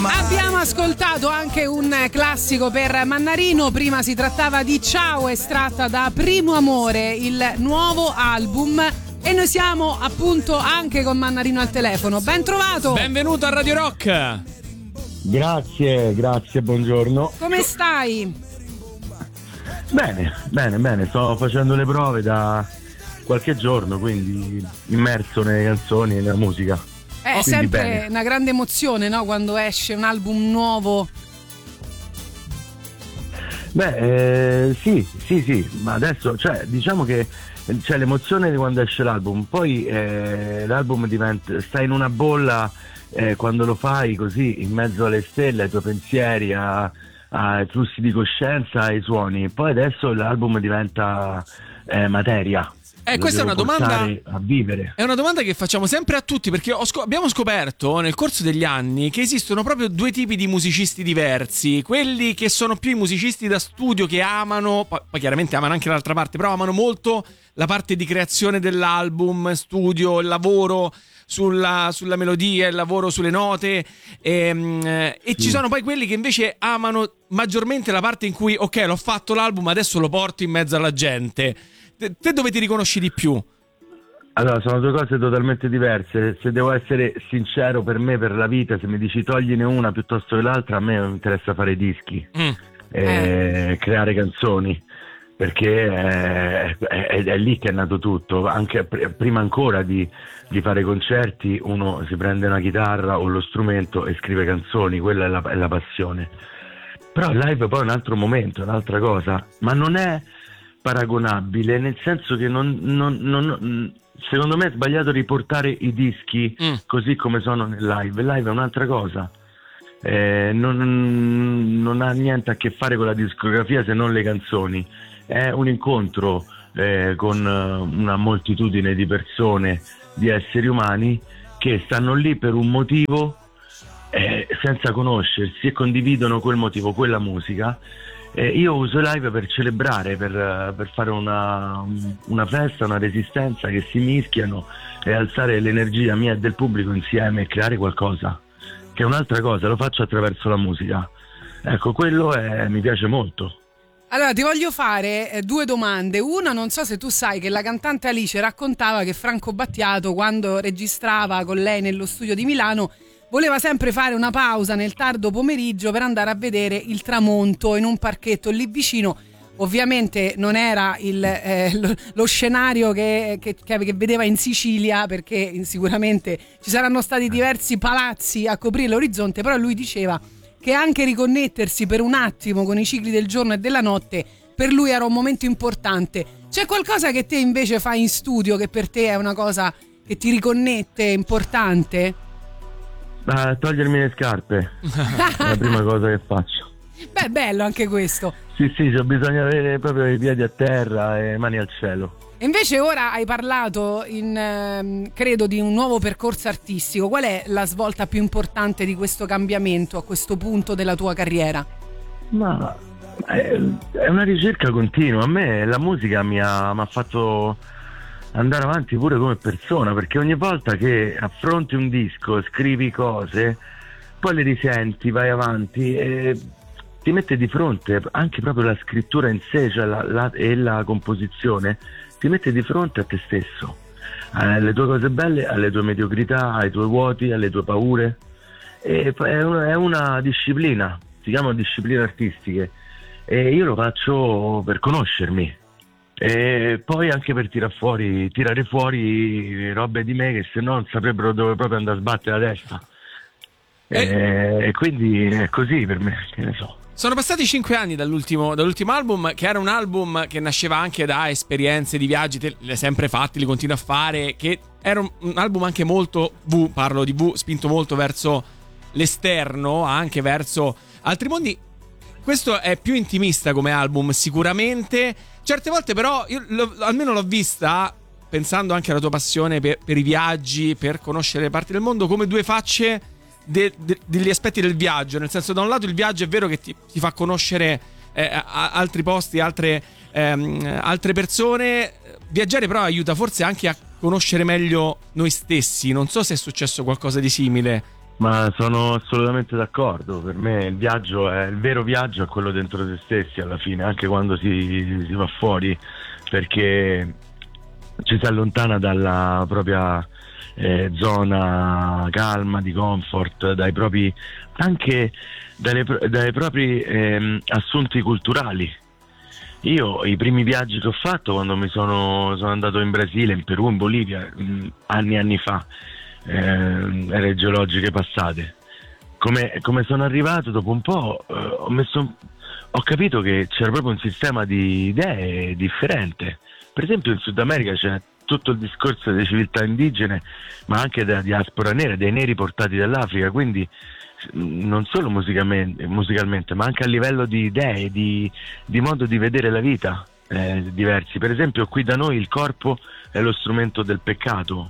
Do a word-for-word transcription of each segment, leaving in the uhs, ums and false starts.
Abbiamo ascoltato anche un classico per Mannarino. Prima si trattava di Ciao, estratta da Primo Amore, il nuovo album. E noi siamo appunto anche con Mannarino al telefono. Ben trovato! Benvenuto a Radio Rock! Grazie, grazie, buongiorno. Come stai? Bene, bene, bene. Sto facendo le prove da qualche giorno, quindi immerso nelle canzoni e nella musica. È sempre bene. Una grande emozione, no? Quando esce un album nuovo. Beh, eh, sì, sì, sì, ma adesso, cioè, diciamo che c'è l'emozione di quando esce l'album, poi eh, l'album diventa, stai in una bolla eh, quando lo fai così, in mezzo alle stelle, ai tuoi pensieri, a, ai flussi di coscienza, ai suoni. Poi adesso l'album diventa eh, materia. Eh, questa è una domanda a vivere. È una domanda che facciamo sempre a tutti, perché ho scop- abbiamo scoperto nel corso degli anni che esistono proprio due tipi di musicisti diversi: quelli che sono più i musicisti da studio, che amano, poi, poi chiaramente amano anche l'altra parte, però amano molto la parte di creazione dell'album, studio, il lavoro sulla, sulla melodia, il lavoro sulle note, e, e sì. Ci sono poi quelli che invece amano maggiormente la parte in cui ok, l'ho fatto l'album, adesso lo porto in mezzo alla gente. Te dove ti riconosci di più? Allora, sono due cose totalmente diverse. Se devo essere sincero, per me, per la vita, se mi dici togliene una piuttosto che l'altra, a me interessa fare dischi, mm. e eh. creare canzoni, perché è, è, è lì che è nato tutto. Anche prima ancora di, di fare concerti, uno si prende una chitarra o lo strumento e scrive canzoni, quella è la, è la passione. Però il live poi è un altro momento, è un'altra cosa, ma non è paragonabile, nel senso che non, non, non, secondo me è sbagliato riportare i dischi mm. così come sono nel live. Il live è un'altra cosa, eh, non, non ha niente a che fare con la discografia se non le canzoni. È un incontro eh, con una moltitudine di persone, di esseri umani che stanno lì per un motivo, eh, senza conoscersi, e condividono quel motivo, quella musica. Eh, io uso i live per celebrare, per, per fare una, una festa, una resistenza, che si mischiano, e alzare l'energia mia e del pubblico insieme e creare qualcosa, che è un'altra cosa. Lo faccio attraverso la musica. Ecco, quello è, mi piace molto. Allora ti voglio fare eh, due domande. Una, non so se tu sai che la cantante Alice raccontava che Franco Battiato, quando registrava con lei nello studio di Milano, voleva sempre fare una pausa nel tardo pomeriggio per andare a vedere il tramonto in un parchetto lì vicino. Ovviamente non era il, eh, lo, lo scenario che, che, che vedeva in Sicilia, perché sicuramente ci saranno stati diversi palazzi a coprire l'orizzonte, però lui diceva che anche riconnettersi per un attimo con i cicli del giorno e della notte per lui era un momento importante. C'è qualcosa che te invece fai in studio che per te è una cosa che ti riconnette, importante? Uh, togliermi le scarpe è la prima cosa che faccio. Beh, bello anche questo. Sì, sì, cioè, bisogna avere proprio i piedi a terra e mani al cielo. E invece ora hai parlato in, ehm, credo, di un nuovo percorso artistico. Qual è la svolta più importante di questo cambiamento a questo punto della tua carriera? Ma è, è una ricerca continua. A me la musica mi ha, mi ha fatto andare avanti pure come persona, perché ogni volta che affronti un disco, scrivi cose, poi le risenti, vai avanti e ti mette di fronte anche proprio la scrittura in sé, cioè la, la, e la composizione, ti mette di fronte a te stesso, alle tue cose belle, alle tue mediocrità, ai tuoi vuoti, alle tue paure. E è una, è una disciplina, si chiamano discipline artistiche, e io lo faccio per conoscermi. E poi anche per tirar fuori, tirare fuori robe di me che se no non saprebbero dove proprio andare a sbattere la testa. E, e quindi è così per me, che ne so. Sono passati cinque anni dall'ultimo, dall'ultimo album, che era un album che nasceva anche da esperienze di viaggi, te le hai sempre fatti, li continui a fare, che era un, un album anche molto V, parlo di V, spinto molto verso l'esterno, anche verso altri mondi. Questo è più intimista come album sicuramente. Certe volte però, io lo, almeno l'ho vista, pensando anche alla tua passione per, per i viaggi, per conoscere le parti del mondo, come due facce de, de, degli aspetti del viaggio. Nel senso, da un lato il viaggio è vero che ti, ti fa conoscere eh, altri posti, altre, ehm, altre persone. Viaggiare però aiuta forse anche a conoscere meglio noi stessi. Non so se è successo qualcosa di simile. Ma sono assolutamente d'accordo. Per me il viaggio è il vero viaggio, è quello dentro se stessi alla fine, anche quando si, si va fuori, perché ci si allontana dalla propria eh, zona calma, di comfort, dai propri anche dalle, dai propri ehm, assunti culturali. Io i primi viaggi che ho fatto quando mi sono, sono andato in Brasile, in Perù, in Bolivia, mh, anni e anni fa, eh, ere geologiche passate, come, come sono arrivato dopo un po', eh, ho, messo, ho capito che c'era proprio un sistema di idee differente. Per esempio in Sud America c'è tutto il discorso delle civiltà indigene, ma anche della diaspora nera, dei neri portati dall'Africa, quindi non solo musicalmente, musicalmente ma anche a livello di idee, di, di modo di vedere la vita eh, diversi. Per esempio qui da noi il corpo è lo strumento del peccato,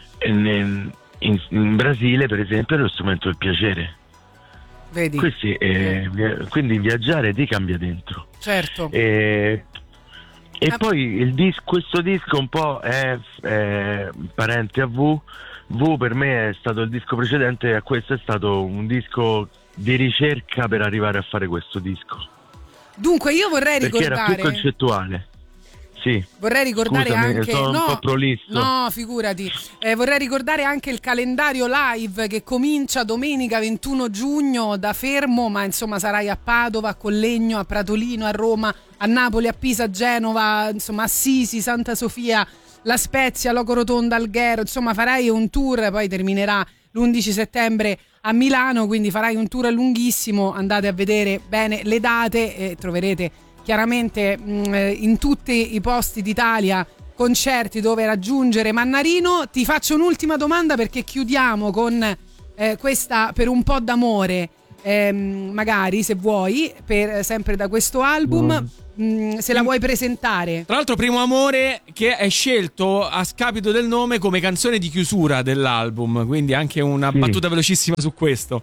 in, in, in Brasile per esempio è lo strumento del piacere. Vedi? Questi, eh, eh. Quindi viaggiare ti cambia dentro. Certo. E, e ah. poi il dis- questo disco un po' è, è parente a V. V per me è stato il disco precedente, a questo è stato un disco di ricerca per arrivare a fare questo disco. Dunque io vorrei perché ricordare, era più concettuale. Sì. Vorrei ricordare Scusami, anche sono no, un po' prolisso. No, figurati. Eh, vorrei ricordare anche il calendario live che comincia domenica ventuno giugno da Fermo, ma insomma sarai a Padova, a Collegno, a Pratolino, a Roma, a Napoli, a Pisa, a Genova, insomma Assisi, Santa Sofia, La Spezia, Loco Rotonda, Alghero, insomma farai un tour, poi terminerà l'undici settembre a Milano, quindi farai un tour lunghissimo. Andate a vedere bene le date e troverete chiaramente mh, in tutti i posti d'Italia concerti dove raggiungere Mannarino. Ti faccio un'ultima domanda perché chiudiamo con eh, questa Per un po' d'amore, ehm, magari se vuoi, per, sempre da questo album. Mm. Mh, se la vuoi presentare. Tra l'altro Primo Amore che è scelto a scapito del nome come canzone di chiusura dell'album, quindi anche una sì. battuta velocissima su questo.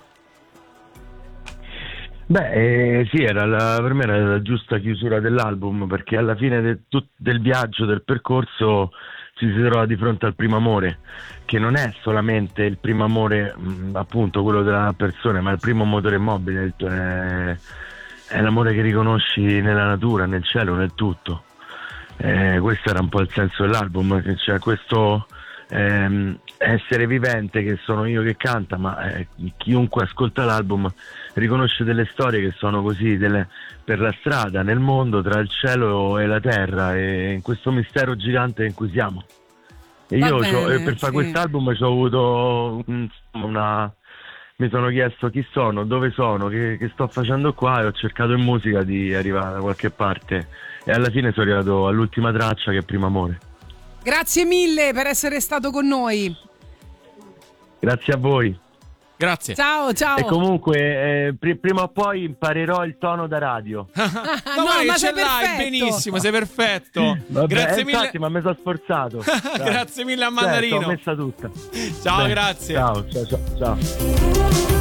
Beh eh, sì, era la, per me era la giusta chiusura dell'album, perché alla fine de, tut, del viaggio, del percorso ci si trova di fronte al primo amore, che non è solamente il primo amore mh, appunto quello della persona, ma il primo motore mobile, il, eh, è l'amore che riconosci nella natura, nel cielo, nel tutto. Eh, questo era un po' il senso dell'album, che c'è questo ehm, essere vivente che sono io che canta, ma eh, chiunque ascolta l'album riconosce delle storie che sono così delle, per la strada, nel mondo, tra il cielo e la terra, e in questo mistero gigante in cui siamo. E io bene, per fare sì. quest'album ci ho avuto una... mi sono chiesto chi sono, dove sono, che, che sto facendo qua, e ho cercato in musica di arrivare da qualche parte e alla fine sono arrivato all'ultima traccia, che è Primo Amore. Grazie mille per essere stato con noi. Grazie a voi. Grazie. Ciao, ciao. E comunque eh, pr- prima o poi imparerò il tono da radio. ma no, guarda, ma ce l'hai perfetto. Benissimo, sei perfetto. Vabbè, grazie mille. Infatti, ma mi sono sforzato. Grazie mille a Mannarino. Certo, ho messa tutta. Ciao, Beh, grazie. Ciao, ciao, ciao, ciao.